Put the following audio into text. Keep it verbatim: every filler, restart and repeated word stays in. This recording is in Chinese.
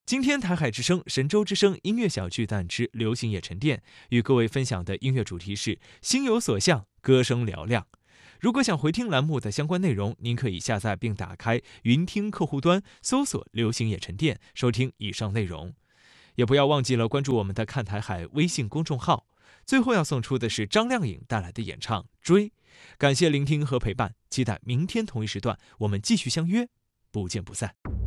今天台海之声、神州之声音乐小巨蛋之流行夜沉淀，与各位分享的音乐主题是心有所向，歌声嘹亮。如果想回听栏目的相关内容，您可以下载并打开云听客户端，搜索流行夜沉淀，收听以上内容。也不要忘记了关注我们的看台海微信公众号。最后要送出的是张靓颖带来的演唱《追》，感谢聆听和陪伴，期待明天同一时段我们继续相约，不见不散。